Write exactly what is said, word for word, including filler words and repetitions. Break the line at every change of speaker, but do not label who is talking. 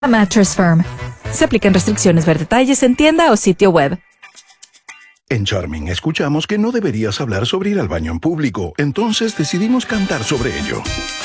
Mattress Firm. Se aplican restricciones. Ver detalles en tienda o sitio web.
En Charming escuchamos que no deberías hablar sobre ir al baño en público, entonces decidimos cantar sobre ello.